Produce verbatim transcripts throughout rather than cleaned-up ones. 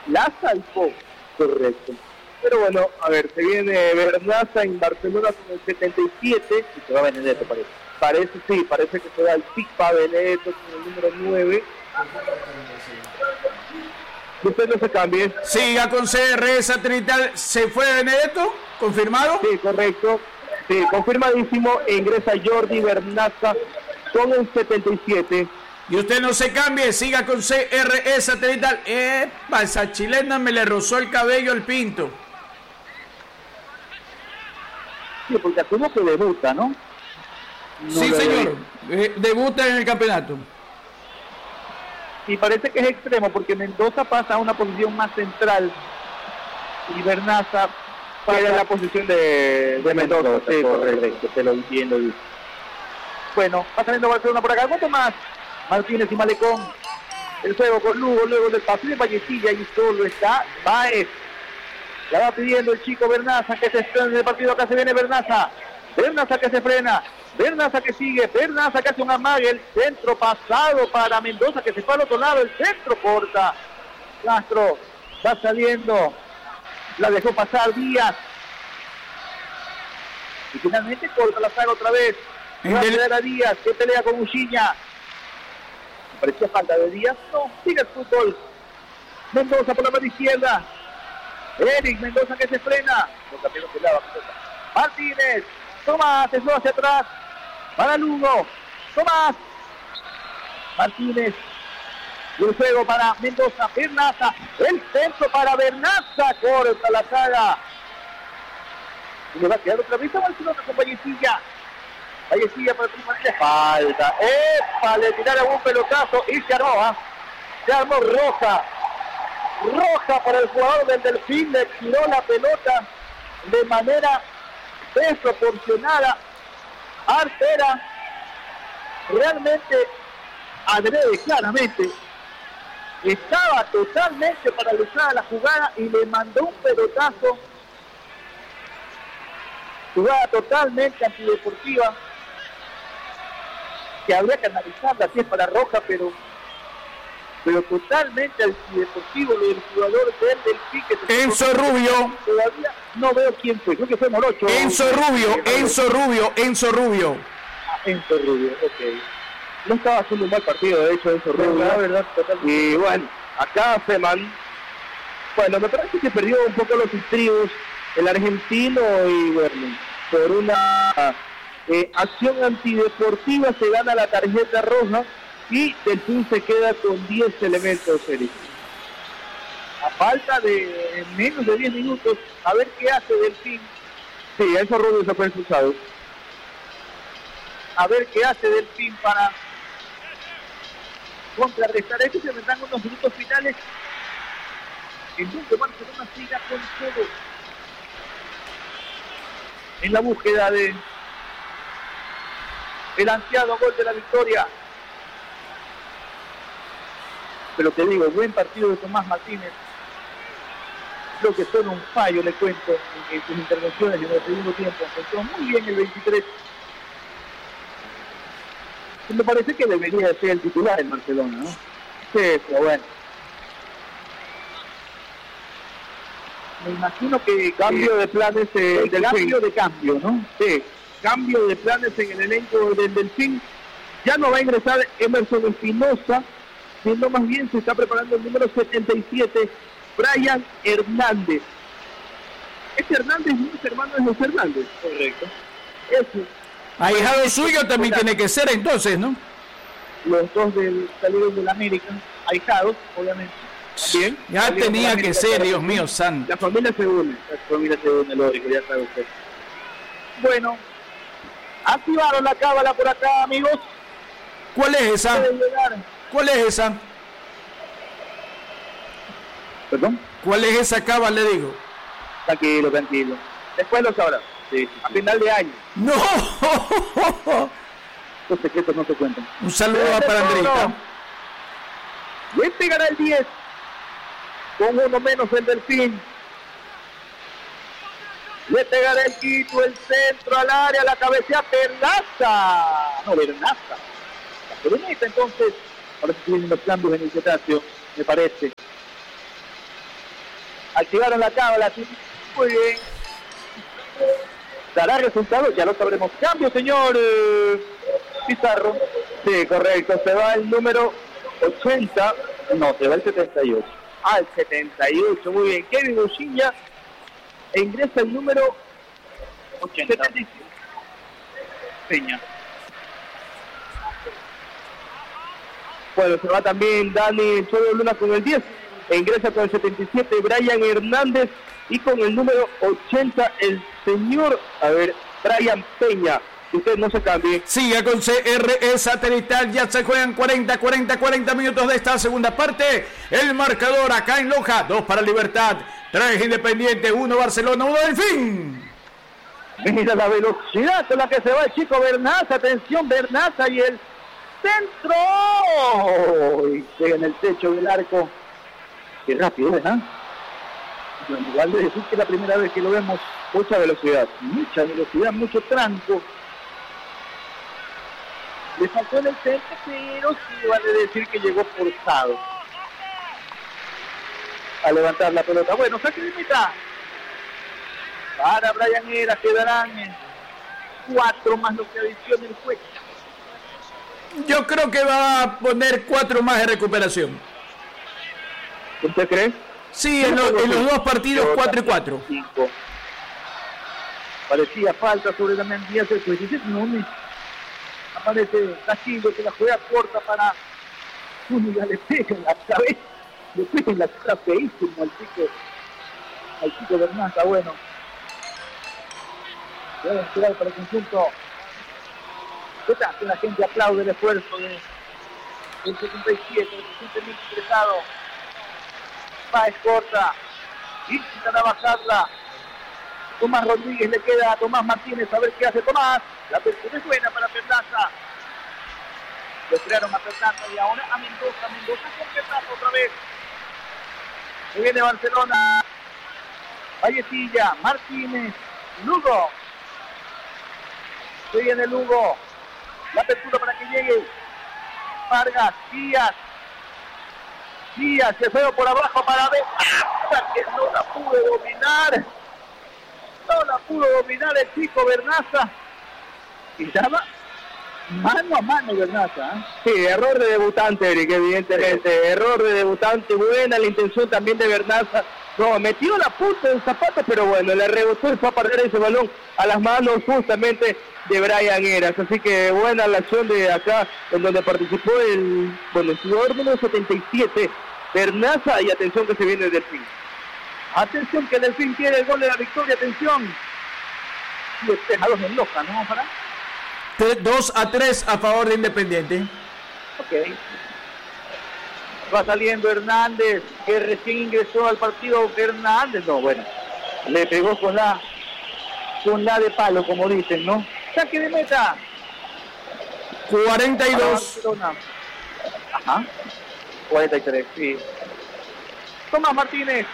la salvó. Correcto. Pero bueno, a ver, se viene Bernaza en Barcelona con el setenta y siete. Y se va Benedetto, parece. Parece, sí, parece que se da el Pipa Benedetto con el número nueve. Usted no se cambie. Siga con C R satelital. ¿Se fue Benedetto? ¿Confirmado? Sí, correcto. Sí, confirmadísimo. E ingresa Jordi Bernaza con el setenta y siete. Y usted no se cambie, siga con C R E satelital. Epa, esa chilena me le rozó el cabello al Pinto. Sí, porque asumo que debuta, ¿no? no sí, señor. Eh, debuta en el campeonato. Y parece que es extremo, porque Mendoza pasa a una posición más central. Y Bernaza pasa en la posición de, de Mendoza. Mendoza. Sí, correcto, te lo entiendo. Bueno, va saliendo Barcelona por acá. ¿Cuánto más? Martínez y Malecón. El juego con Lugo, luego del pase de Vallecilla y solo está Baez. La va pidiendo el chico Bernaza que se estrena en el partido. Acá se viene Bernaza. Bernaza que se frena. Bernaza que sigue. Bernaza que hace un amague. El centro pasado para Mendoza que se fue al otro lado. El centro corta. Castro va saliendo. La dejó pasar Díaz. Y finalmente corta la saga otra vez. Va a quedar a Díaz que pelea con Uchiña. Parecía falta de Díaz, no, sigue el fútbol. Mendoza por la mano izquierda. Eric Mendoza que se frena. Martínez, Tomás, eso hacia atrás. Para Lugo, Tomás. Martínez. Y el juego para Mendoza, Bernaza. El centro para Bernaza. Corta la saga. Y le va a quedar otra vez a Barcelona con Vallecilla. Vallecilla para el falta. ¡Epa! Le tiraron un pelotazo y se armó, ¿ah? Se armó roja. Roja para el jugador del Delfín. Le tiró la pelota de manera desproporcionada. Artera. Realmente, adrede, claramente. Estaba totalmente paralizada la jugada y le mandó un pelotazo. Jugada totalmente antideportiva. Que habría que analizarla si es para roja, pero pero totalmente antideportivo lo del jugador del Delfín. Enzo Rubio. Todavía no veo quién fue, creo que fue Morocho. Enzo Rubio, Enzo Rubio, Enzo Rubio. Ah, Enzo Rubio, ok. No estaba haciendo un mal partido, de hecho, Enzo Rubio. La verdad, totalmente. Y bueno, acá Feman, bueno, me parece que perdió un poco los estribos el argentino y bueno, por una eh, acción antideportiva se gana la tarjeta roja y Delfín se queda con diez elementos, Eric. A falta de menos de diez minutos, a ver qué hace Delfín. Sí, Enzo Rubio se fue expulsado. A ver qué hace Delfín para contrarrestar esto. Se vendrán unos minutos finales en donde Barcelona siga con todo en la búsqueda de el ansiado gol de la victoria. Pero te digo, buen partido de Tomás Martínez. Creo que solo un fallo, le cuento, en, en sus intervenciones en el segundo tiempo. Entró muy bien el veintitrés. Y me parece que debería ser el titular en Barcelona, ¿no? Sí, pero bueno. Me imagino que cambio sí. de planes eh, el del cambio de cambio, ¿no? Sí, cambio de planes en el elenco del Delfín. Ya no va a ingresar Emerson Espinosa, sino más bien se está preparando el número setenta y siete, Brian Hernández. Este Hernández no es hermano de José Hernández. Correcto. Eso. Ahijado suyo también tiene que ser entonces, ¿no? Los dos del, salieron del América, ahijados, obviamente. Bien. Ya tenía que ser, Dios mío santo. La familia se une, la familia se une, lógico, ya sabe usted. Bueno, activaron la cábala por acá, amigos. ¿Cuál es esa? ¿Cuál es esa? ¿Perdón? ¿Cuál es esa cábala, le digo? Tranquilo, tranquilo. Después lo sabrás. Sí, sí, sí. A final de año. ¡No! Los secretos no se cuentan. Un saludo para Andrita. Le pegará el diez. Con uno menos el Delfín. Le pegará el Quito, el centro al área, la cabecea Bernaza. No, Bernaza. La coroneta entonces. Ahora se tienen los cambios en el Cetáceo, me parece. Activaron la cábala. Muy bien. ¿Dará resultado? Ya lo sabremos. Cambio, señor eh, Pizarro. Sí, correcto. Se va el número ochenta. No, se va el setenta y ocho. Ah, el setenta y ocho. Muy bien. Kevin Ushilla. E ingresa el número ochenta. setenta y siete. Peña. Bueno, se va también Dani Cholo Luna con el diez. E ingresa con el setenta y siete Brian Hernández. Y con el número ochenta el señor, a ver, Brian Peña. Que usted no se cambie. Siga con C R E Satelital, ya se juegan cuarenta, cuarenta, cuarenta minutos de esta segunda parte. El marcador acá en Loja, dos para Libertad, tres Independiente, uno Barcelona, uno Delfín. Mira la velocidad con la que se va el chico Bernaza. Atención, Bernaza y el centro. Y pega en el techo del arco. Qué rápido, ¿verdad? Bueno, igual de decir que es la primera vez que lo vemos. Mucha velocidad. Mucha velocidad, mucho tranco. Le faltó en el centro, pero sí vale decir que llegó forzado a levantar la pelota. Bueno, saque de mitad. Para Brian Heras quedarán en cuatro más lo que adiciona el juez. Yo creo que va a poner cuatro más de recuperación. ¿Usted cree? Sí, en, lo, en los dos partidos cuatro y cuatro. Cinco. Parecía falta sobre la Díaz del juez. No me aparece Castillo que la juega corta para Zúñiga, le pega en la cabeza, le pega en la cara feísimo al chico, al chico Bernaza. Bueno, debe esperar para el conjunto. ¿Qué tal? Que la gente aplaude el esfuerzo de el setenta y siete, el recientemente ingresado. Páez corta, intentan bajarla. Tomás Rodríguez le queda a Tomás Martínez, a ver qué hace Tomás. La apertura es buena para Perlaza. Le crearon a Perlaza y ahora a Mendoza. Mendoza con Perlaza otra vez. Se viene Barcelona. Vallecilla, Martínez, Lugo. Se viene Lugo. La apertura para que llegue Vargas, Díaz. Díaz, se fue por abajo para ver. ¡Ah! Que no la pudo dominar. No la pudo dominar el chico Bernaza. Y estaba mano a mano Bernaza. ¿eh? Sí, error de debutante, Eric, evidentemente. Sí. Error de debutante, buena la intención también de Bernaza. No, metió la punta del zapato, pero bueno, le rebotó y fue a perder ese balón a las manos justamente de Brian Heras. Así que buena la acción de acá, en donde participó el, bueno, el jugador número setenta y siete, Bernaza, y atención que se viene el Delfín. Atención que el Delfín quiere el gol de la victoria, atención. Y este a dos en Loja, ¿no, para? dos a tres a favor de Independiente. Ok. Va saliendo Hernández, que recién ingresó al partido. Hernández, no, bueno, le pegó con la con la de palo, como dicen, ¿no? Saque de meta. cuarenta y dos. Ajá. cuarenta y tres, sí. Tomás Martínez.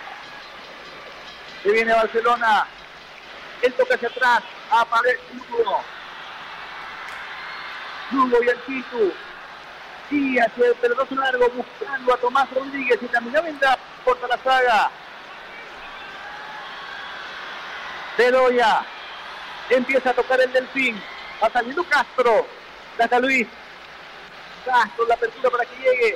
Se viene Barcelona. El toque hacia atrás. Aparece Lugo. Lugo y el Pitu. Sí, hacia el pelotazo largo buscando a Tomás Rodríguez y también venta corta la saga. Bedoya empieza a tocar el Delfín. Va saliendo Castro. Saca Luis. Castro, la apertura para que llegue.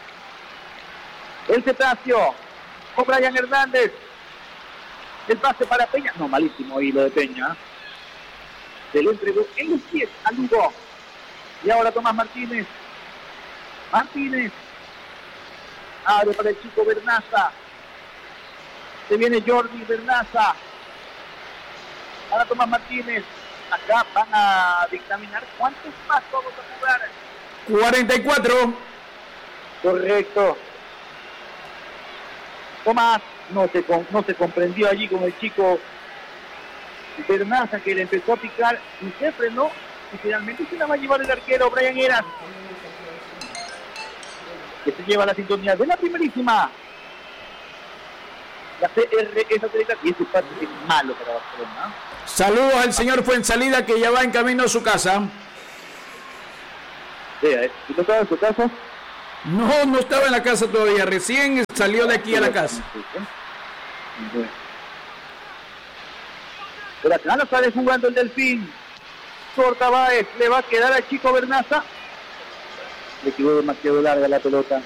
El Cetáceo. Con Brian Hernández. El pase para Peña. No, malísimo ahí lo de Peña. Se lo entregó en los pies a Lugo. Y ahora Tomás Martínez. Martínez. Abre para el chico Bernaza. Se viene Jordi Bernaza. Ahora Tomás Martínez. Acá van a dictaminar cuántos más vamos a jugar. cuarenta y cuatro. Correcto. Tomás no se, no se comprendió allí con el chico Bernaza, que le empezó a picar y se frenó. Y finalmente se la va a llevar el arquero Brian Heras, que se lleva la sintonía de la primerísima. La C R E Satelital, y ese parte es malo para Barcelona. Saludos al señor Fuensalida, que ya va en camino a su casa. ¿Y no estaba en su casa? No, no estaba en la casa todavía, recién salió de aquí a la casa. Bueno. Por acá lo sale jugando el Delfín. Corta Báez, le va a quedar al chico Bernaza. Le quedó demasiado larga la pelota.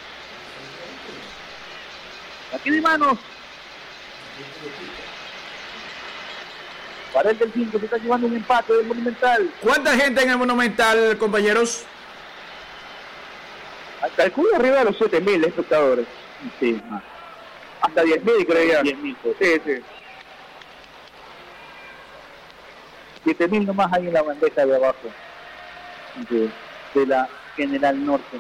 Aquí de manos. Para el Delfín que se está llevando un empate del Monumental. ¿Cuánta gente en el Monumental, compañeros? Calculo arriba de los siete mil espectadores. Sí, más. Hasta diez mil, creo ya. diez mil. Sí, sí. siete mil nomás hay en la bandeja de abajo de, de la General Norte.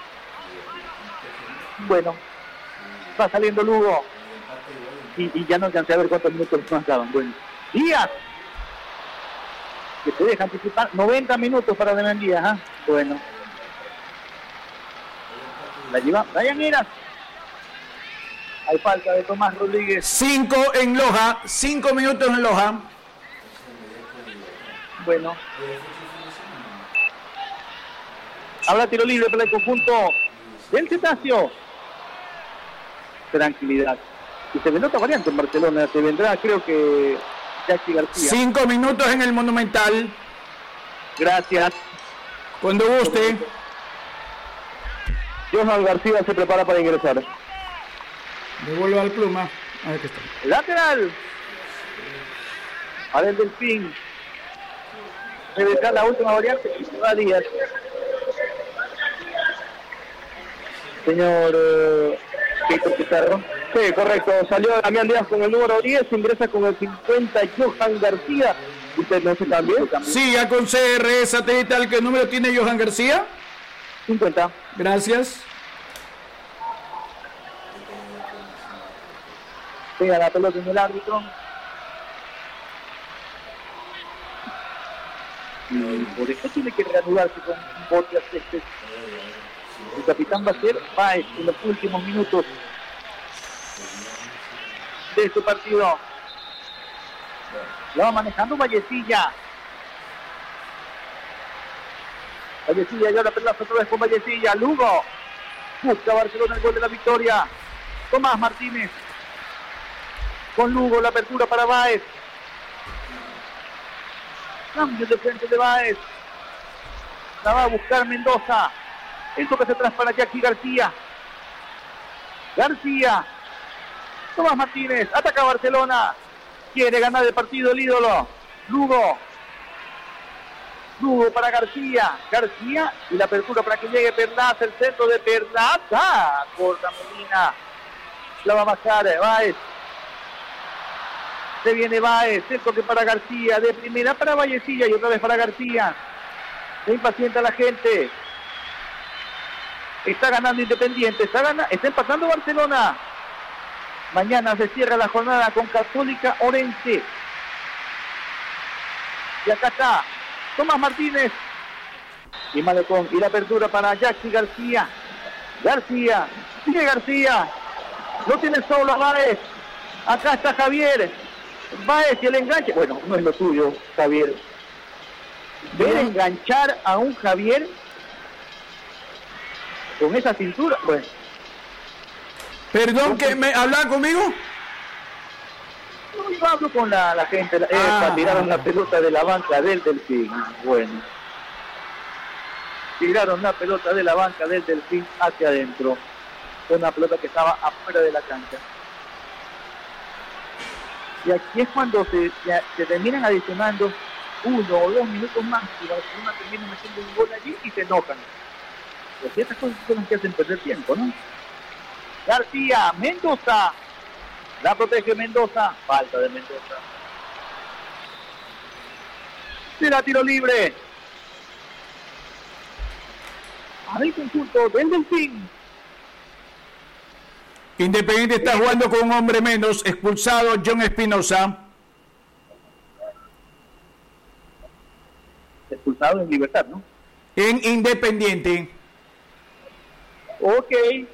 Bueno, va saliendo Lugo. Y, y ya no alcancé a ver cuántos minutos más daban. Bueno, Díaz, que te deja anticipar noventa minutos para Demian Díaz. ¿eh? Bueno, la lleva Brian Heras. Hay falta de Tomás Rodríguez. Cinco en Loja, cinco minutos en Loja. Bueno, habrá tiro libre para el conjunto del Cetáceo. Tranquilidad. Y se vendrá otra variante en Barcelona. Se vendrá, creo que Jackie García. Cinco minutos en el Monumental. Gracias. Cuando guste. Johan García se prepara para ingresar. Devuelvo al pluma. A ver qué está. Lateral. Para el Delfín. Se vendrá la última variante y se va Díaz. Señor eh, Víctor Pizarro. Sí, correcto. Salió Damián Díaz con el número diez, ingresa con el cincuenta Johan García. ¿Usted no se cambió? Siga con C R Satelital. ¿Qué número tiene Johan García? cincuenta. Gracias. Pega la pelota en el árbitro. Y por eso tiene que reanudarse con un bote a césped. El capitán va a ser Baez en los últimos minutos de este partido. La va manejando Vallecilla. Vallecilla y ahora pelota otra vez con Vallecilla. Lugo busca Barcelona el gol de la victoria. Tomás Martínez con Lugo, la apertura para Baez. Cambio de frente de Baez. La va a buscar Mendoza. El toque hacia atrás para Jackie García. García. Tomás Martínez. Ataca Barcelona. Quiere ganar el partido el ídolo. Lugo. Lugo para García. García. Y la apertura para que llegue Perlaza. El centro de Perlaza. Corta Molina. La va a bajar Baez. Se viene Baez. El toque para García. De primera para Vallecilla y otra vez para García. Se impacienta la gente. Está ganando Independiente. Está, ganando, está empatando Barcelona. Mañana se cierra la jornada con Católica Orense. Y acá está Tomás Martínez. Y Malecón. Y la apertura para Jackie García. García. Sigue García. No tiene solo a Baez. Acá está Javier. Baez y el enganche. Bueno, no es lo tuyo, Javier. Ver enganchar a un Javier con esa cintura. Bueno. Perdón, que me hablan conmigo. No, yo hablo con la, la gente. La, eh, Ah. tiraron la pelota de la banca del Delfín. Bueno. Tiraron la pelota de la banca del Delfín hacia adentro. Una pelota que estaba afuera de la cancha. Y aquí es cuando se, se, se terminan adicionando uno o dos minutos más y Barcelona termina metiendo un gol allí y se enojan. Pues estas cosas son las que hacen perder tiempo, ¿no? García, Mendoza. La protege Mendoza. Falta de Mendoza. Será tiro libre. A ver, conjunto del Delfín. Independiente está jugando con un hombre menos. Expulsado John Espinosa. Expulsado en Libertad, ¿no? En Independiente. Ok.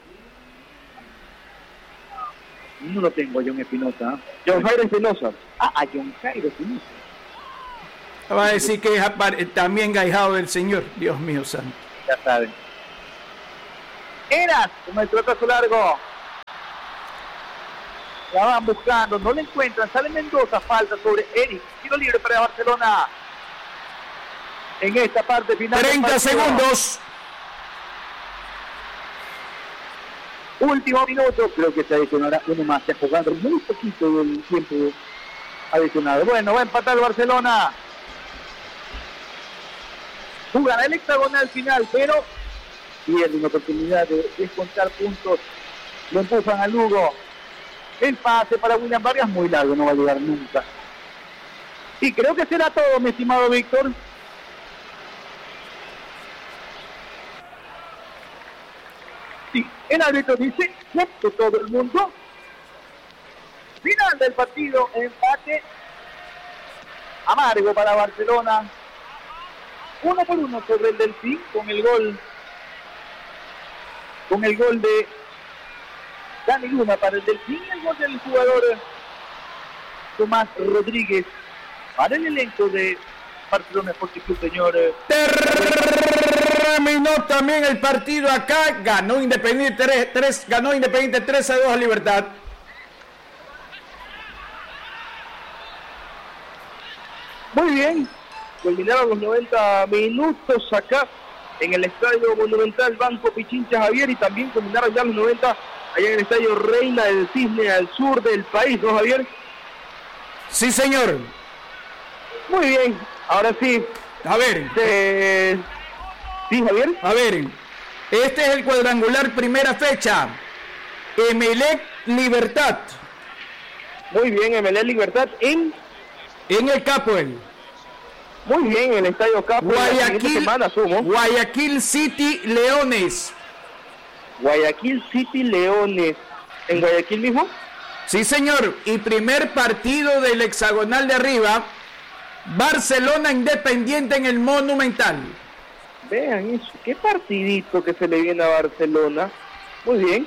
No lo tengo, John Espinosa. John Jairo Espinosa. Ah, a John Jairo Espinosa. Va a decir que es apar- también gaijado del señor. Dios mío santo. Ya saben. Eras, con el pelotazo largo. La van buscando, no la encuentran. Sale Mendoza, falta sobre Eric. Tiro libre para Barcelona. En esta parte final. treinta segundos. Último minuto. Creo que se adicionará uno más. Se ha jugado muy poquito del tiempo adicionado. Bueno, va a empatar el Barcelona. Jugará el hexagonal final, pero pierde una oportunidad de descontar puntos. Lo empujan a Lugo. El pase para William Vargas muy largo, no va a llegar nunca. Y creo que será todo, mi estimado Víctor. Sí, el árbitro dice, ¿cierto todo el mundo? Final del partido, empate amargo para Barcelona. Uno por uno sobre el Delfín con el gol. Con el gol de Dani Luna para el Delfín, el gol del jugador Tomás Rodríguez para el elenco de Barcelona Sporting Club, señor. Terminó también el partido acá, ganó Independiente tres, ganó Independiente tres a dos a Libertad. Muy bien, culminaron los noventa minutos acá en el Estadio Monumental Banco Pichincha Javier, y también culminaron ya los noventa allá en el Estadio Reina del Cisne al sur del país, ¿no, Javier? Sí, señor. Muy bien, ahora sí. A ver. Se... Sí, Javier. A ver, este es el cuadrangular primera fecha. Emelec Libertad. Muy bien, Emelec Libertad en... En el Capoel. Muy bien, en el Estadio Capoel. Guayaquil, semana, sumo. Guayaquil City Leones. Guayaquil City Leones. ¿En Guayaquil mismo? Sí, señor. Y primer partido del hexagonal de arriba, Barcelona Independiente en el Monumental. Vean eso, qué partidito que se le viene a Barcelona. Muy bien.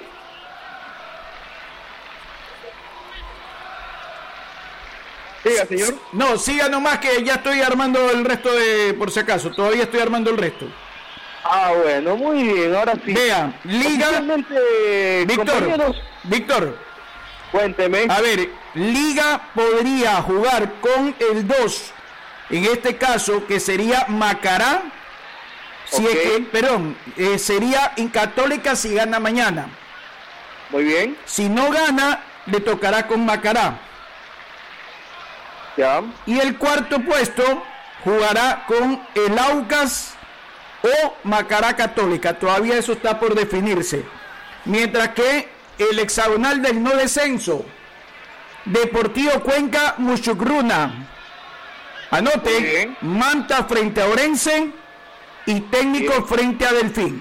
Siga, señor. No, siga nomás que ya estoy armando el resto de, por si acaso, todavía estoy armando el resto. Ah, bueno, muy bien, ahora sí. Vea, Liga... Víctor, Víctor. Cuénteme. A ver, Liga podría jugar con el dos, en este caso, que sería Macará, si okay. es que, perdón, eh, sería Incatólica si gana mañana. Muy bien. Si no gana, le tocará con Macará. Ya. Y el cuarto puesto jugará con el Aucas o Macará Católica. Todavía eso está por definirse. Mientras que el hexagonal del no descenso, Deportivo Cuenca Muchugruna. Anote, Manta frente a Orense y Técnico bien. frente a Delfín.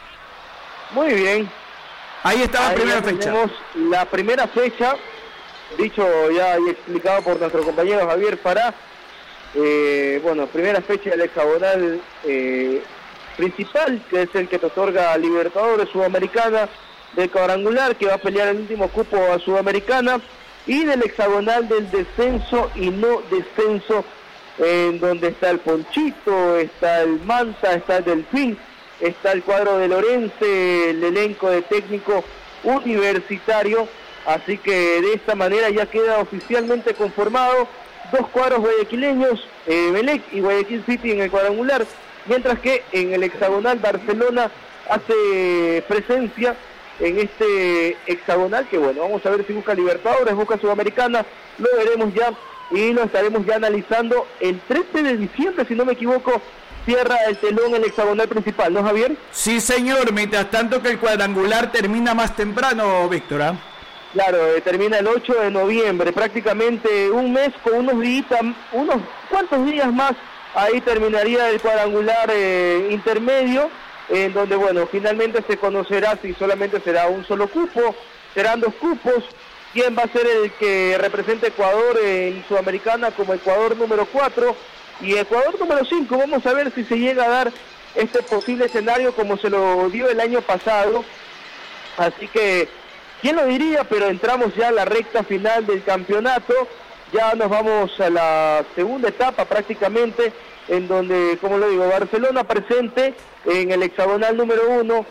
Muy bien. Ahí está la Ahí primera fecha. Tenemos la primera fecha, dicho ya y explicado por nuestro compañero Javier Fará. Eh, bueno, primera fecha del hexagonal eh, principal, que es el que te otorga Libertadores Sudamericana, del cuadrangular que va a pelear el último cupo a Sudamericana, y del hexagonal del descenso y no descenso, en donde está el Ponchito, está el Manta, está el Delfín, está el cuadro de Lorense, el elenco de Técnico Universitario. Así que de esta manera ya queda oficialmente conformado dos cuadros guayaquileños, eh, Emelec y Guayaquil City en el cuadrangular, mientras que en el hexagonal Barcelona hace presencia en este hexagonal, que bueno, vamos a ver si busca Libertadores, busca Sudamericana, lo veremos ya y lo estaremos ya analizando el trece de diciembre, si no me equivoco, cierra el telón el hexagonal principal, ¿no, Javier? Sí, señor, mientras tanto que el cuadrangular termina más temprano, Víctor, ¿eh? Claro, eh, termina el ocho de noviembre, prácticamente un mes con unos días, unos cuantos días más, ahí terminaría el cuadrangular eh, intermedio, en donde, bueno, finalmente se conocerá si solamente será un solo cupo, serán dos cupos, quién va a ser el que represente a Ecuador en Sudamericana como Ecuador número cuatro y Ecuador número cinco. Vamos a ver si se llega a dar este posible escenario como se lo dio el año pasado. Así que, ¿quién lo diría? Pero entramos ya a la recta final del campeonato, ya nos vamos a la segunda etapa prácticamente, en donde, como lo digo, Barcelona presente en el hexagonal número uno,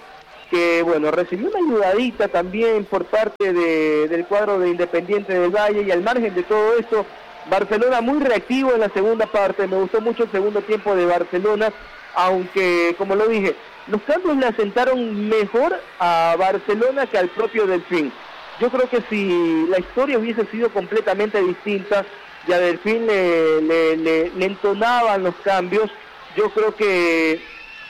que bueno, recibió una ayudadita también por parte de, del cuadro de Independiente del Valle, y al margen de todo esto, Barcelona muy reactivo en la segunda parte. Me gustó mucho el segundo tiempo de Barcelona, aunque como lo dije, los cambios le asentaron mejor a Barcelona que al propio Delfín. Yo creo que si la historia hubiese sido completamente distinta y a Delfín le, le, le, le entonaban los cambios, yo creo que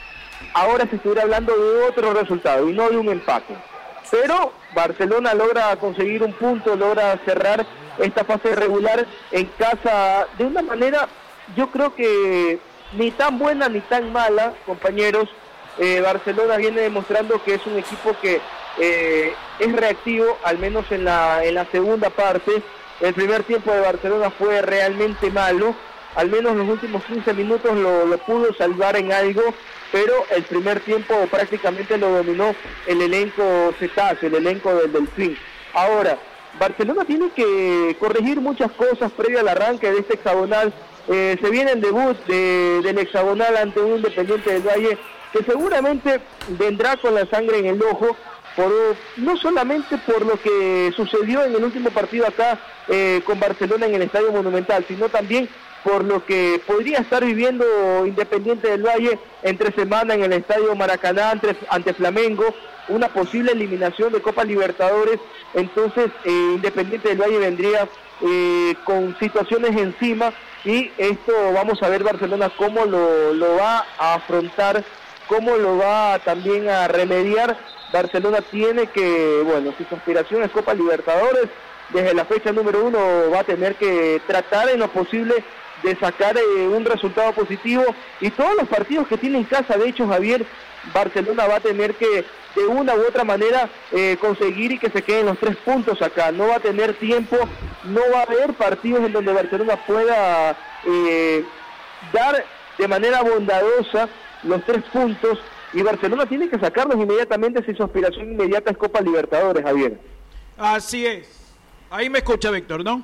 ahora se estuviera hablando de otro resultado y no de un empate. Pero Barcelona logra conseguir un punto, logra cerrar esta fase regular en casa de una manera, yo creo que ni tan buena ni tan mala, compañeros. Eh, Barcelona viene demostrando que es un equipo que eh, es reactivo, al menos en la, en la segunda parte. El primer tiempo de Barcelona fue realmente malo, al menos los últimos quince minutos lo, lo pudo salvar en algo, pero el primer tiempo prácticamente lo dominó el elenco cetáceo, el elenco del Delfín. Ahora, Barcelona tiene que corregir muchas cosas previo al arranque de este hexagonal. Eh, se viene el debut de, del hexagonal ante un Independiente del Valle que seguramente vendrá con la sangre en el ojo, por, no solamente por lo que sucedió en el último partido acá eh, con Barcelona en el Estadio Monumental, sino también por lo que podría estar viviendo Independiente del Valle entre semana en el Estadio Maracaná ante, ante Flamengo, una posible eliminación de Copa Libertadores. Entonces eh, Independiente del Valle vendría eh, con situaciones encima, y esto vamos a ver Barcelona cómo lo, lo va a afrontar, cómo lo va también a remediar. Barcelona tiene que, bueno, si su aspiración es Copa Libertadores, desde la fecha número uno va a tener que tratar en lo posible de sacar eh, un resultado positivo, y todos los partidos que tiene en casa, de hecho, Javier, Barcelona va a tener que de una u otra manera eh, conseguir y que se queden los tres puntos acá. No va a tener tiempo, no va a haber partidos en donde Barcelona pueda eh, dar de manera bondadosa los tres puntos, y Barcelona tiene que sacarlos inmediatamente si su aspiración inmediata es Copa Libertadores, Javier. Así es. Ahí me escucha Víctor, ¿no?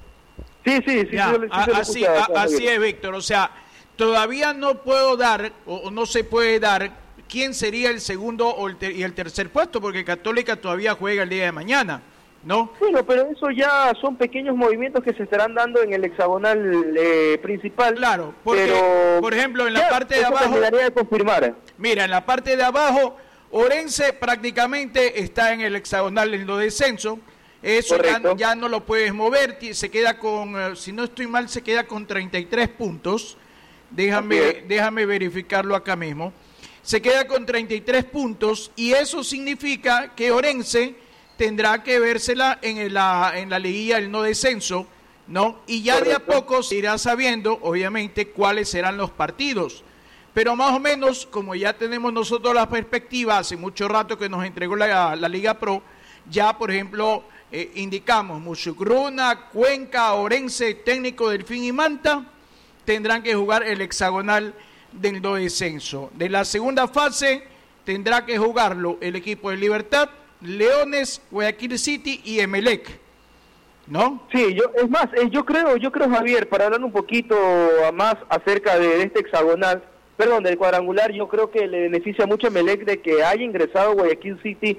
Sí, sí, sí. Ya, sí, sí, a, sí así, escuchaba, a, así es, Víctor. O sea, todavía no puedo dar, o, o no se puede dar, quién sería el segundo o el ter- y el tercer puesto, porque Católica todavía juega el día de mañana, ¿no? Sí, no, pero eso ya son pequeños movimientos que se estarán dando en el hexagonal eh, principal. Claro, porque, pero por ejemplo, en la ya, parte de eso abajo... terminaría de confirmar. Mira, en la parte de abajo, Orense prácticamente está en el hexagonal en los descensos. Eso ya, ya no lo puedes mover, se queda con, si no estoy mal, se queda con treinta y tres puntos. Déjame, déjame verificarlo acá mismo. Se queda con treinta y tres puntos, y eso significa que Orense tendrá que vérsela en la, en la liguilla del no descenso, ¿no? Y ya Correcto. De a poco se irá sabiendo, obviamente, cuáles serán los partidos. Pero más o menos, como ya tenemos nosotros la perspectiva, hace mucho rato que nos entregó la, la Liga Pro, ya, por ejemplo, eh, indicamos Musucruna, Cuenca, Orense, Técnico, Delfín y Manta tendrán que jugar el hexagonal del no descenso. De la segunda fase tendrá que jugarlo el equipo de Libertad, Leones, Guayaquil City y Emelec, ¿no? Sí, yo, es más, eh, yo creo, yo creo, Javier, para hablar un poquito más acerca de, de este hexagonal, perdón, del cuadrangular, yo creo que le beneficia mucho a Emelec de que haya ingresado Guayaquil City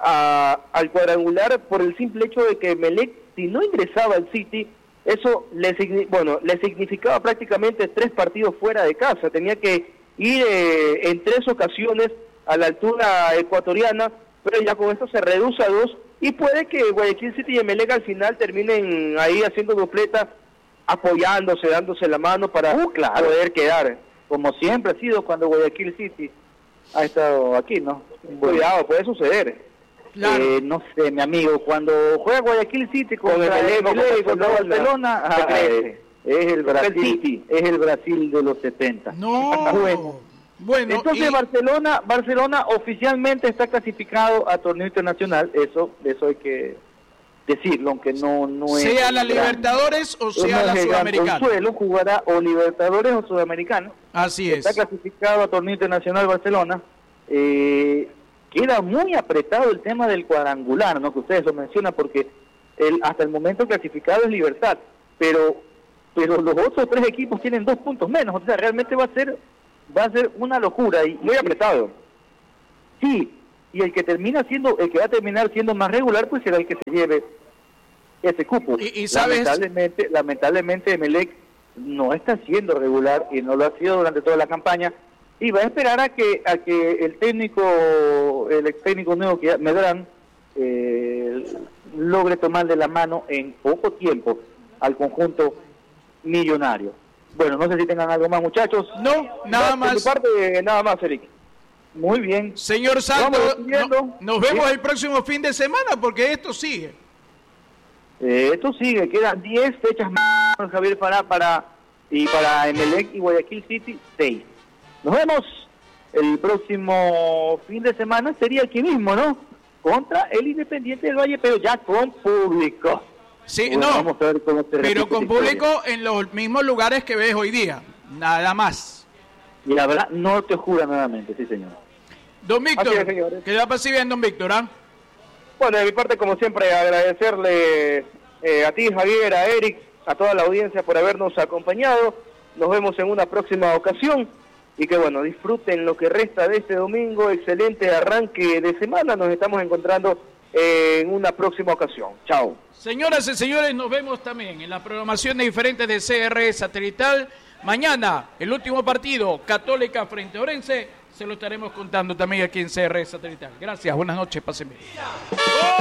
a, al cuadrangular, por el simple hecho de que Emelec, si no ingresaba al City, eso le, bueno, le significaba prácticamente tres partidos fuera de casa. Tenía que ir eh, en tres ocasiones a la altura ecuatoriana, pero ya con esto se reduce a dos, y puede que Guayaquil City y Emelec al final terminen ahí haciendo dupleta, apoyándose, dándose la mano para uh, claro. poder quedar. Como siempre ha sido cuando Guayaquil City ha estado aquí, ¿no? Bueno. Cuidado, puede suceder. Claro. Eh, no sé, mi amigo, cuando juega Guayaquil City contra el Emelec, contra Barcelona, ah, crece. Es el Brasil, es el Brasil de los setenta. No. bueno. bueno. Entonces y... Barcelona, Barcelona oficialmente está clasificado a torneo internacional. Eso, eso hay que decirlo, aunque no, no sea es. Sea la Libertadores gran, o sea no la Sudamericana. Consuelo jugará o Libertadores o Sudamericano. Así es. Está clasificado a torneo internacional Barcelona. Eh, queda muy apretado el tema del cuadrangular, ¿no? Que ustedes lo mencionan, porque el, hasta el momento clasificado es Libertad, pero pero los otros tres equipos tienen dos puntos menos, o sea, realmente va a ser va a ser una locura y muy apretado. Sí, y el que termina siendo, el que va a terminar siendo más regular, pues será el que se lleve ese cupo. Y, y sabes, lamentablemente, lamentablemente Emelec no está siendo regular y no lo ha sido durante toda la campaña, y va a esperar a que a que el técnico, el ex técnico nuevo que Medrán eh, logre tomarle la mano en poco tiempo al conjunto millonario. Bueno, no sé si tengan algo más, muchachos. No, nada no, más. Por tu parte, nada más, Eric. Muy bien. Señor Santos, no, nos vemos ¿Sí? el próximo fin de semana porque esto sigue. Eh, esto sigue, quedan diez fechas más, Javier, para, para, y para Emelec y Guayaquil City, seis. Nos vemos el próximo fin de semana, sería aquí mismo, ¿no? Contra el Independiente del Valle, pero ya con público. Sí, Bueno, no, vamos a ver cómo se pero repite con esta historia. público en los mismos lugares que ves hoy día, nada más. Y la verdad, no te jura nuevamente, sí, señor. Don Víctor, Así es, señores. que la pase bien, don Víctor, ¿ah? Bueno, de mi parte, como siempre, agradecerle eh, a ti, Javier, a Eric, a toda la audiencia por habernos acompañado. Nos vemos en una próxima ocasión y que, bueno, disfruten lo que resta de este domingo. Excelente arranque de semana. Nos estamos encontrando eh, en una próxima ocasión. Chao. Señoras y señores, nos vemos también en la programación de diferentes de C R Satelital. Mañana, el último partido, Católica frente a Orense, se lo estaremos contando también aquí en C R Satelital. Gracias, buenas noches, pasen bien.